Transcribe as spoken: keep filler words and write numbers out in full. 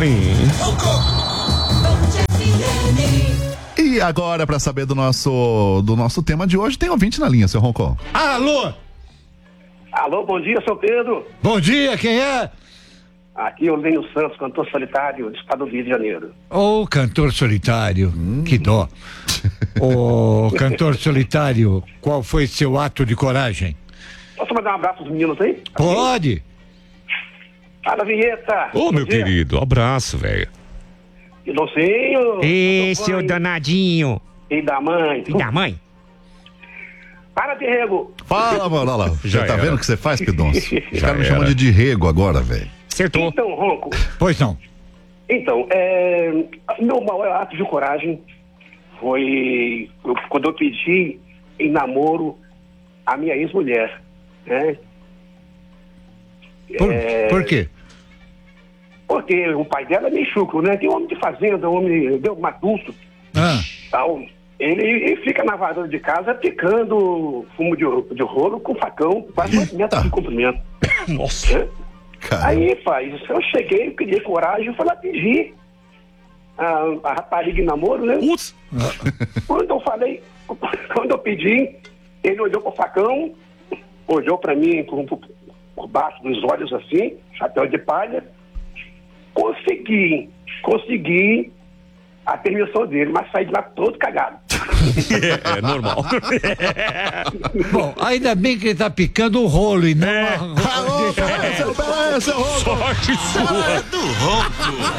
E agora, para saber do nosso, do nosso tema de hoje, tem ouvinte na linha, seu Ronco. Alô? Alô, bom dia, seu Pedro. Bom dia, quem é? Aqui é o Lênio Santos, cantor solitário do estado do Rio de Janeiro. Ô, oh, cantor solitário, hum. que dó. Ô, oh, cantor solitário, qual foi seu ato de coragem? Posso mandar um abraço pros meninos aí? Pode. Fala, vinheta. Ô, meu dia. Querido, abraço, velho. E docinho. Ê, seu danadinho. E da mãe. E da mãe? Para de rego. Fala, mano, olha lá. Já tá era. Vendo o que você faz, Pidoncio? Os caras me chamam de de rego agora, velho. Acertou. Então, Ronco. Pois não. Então, é, meu maior ato de coragem foi eu, quando eu pedi em namoro a minha ex-mulher, né? Por, é, por quê? Porque o pai dela é meio chucro, né? Tem um homem de fazenda, um homem deu matuto. Ah. Tal. Ele, ele fica na varanda de casa picando fumo de, de rolo com facão, quase dois metros de comprimento. Nossa. É? Aí, pai, eu cheguei, eu criei coragem, fui lá pedir a, a rapariga em namoro, né? Ups. Quando eu falei, quando eu pedi, ele olhou pro facão, olhou pra mim por, por, por baixo dos olhos assim, chapéu de palha. Consegui, consegui a permissão dele, mas saí de lá todo cagado. É, é normal. Bom, ainda bem que ele tá picando o rolo e não é. a... Alô, pera aí, seu rolo. Sorte sua. Do Ronco.